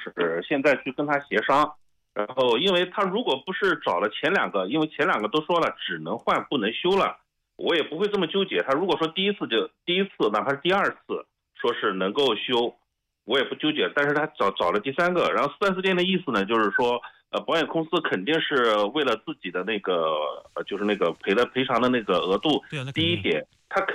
就是现在去跟他协商。然后，因为他如果不是找了前两个，因为前两个都说了只能换不能修了，我也不会这么纠结。他如果说第一次，哪怕是第二次说是能够修，我也不纠结。但是他找了第三个，然后4S店的意思呢，就是说，保险公司肯定是为了自己的那个，就是那个赔偿的那个额度对啊，那肯定。 低一点，他肯